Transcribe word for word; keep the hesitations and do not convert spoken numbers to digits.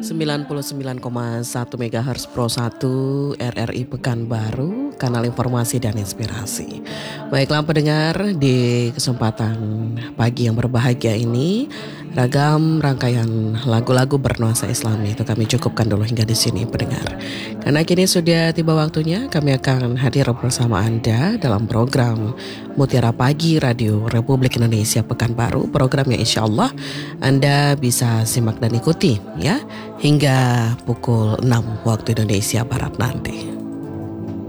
sembilan puluh sembilan koma satu megahertz Pro satu R R I Pekanbaru, kanal informasi dan inspirasi. Baiklah pendengar, di kesempatan pagi yang berbahagia ini, ragam rangkaian lagu-lagu bernuansa Islami itu kami cukupkan dulu hingga di sini pendengar. Karena kini sudah tiba waktunya kami akan hadir bersama Anda dalam program Mutiara Pagi Radio Republik Indonesia Pekanbaru, program yang insya Allah Anda bisa simak dan ikuti ya hingga pukul enam waktu Indonesia Barat nanti.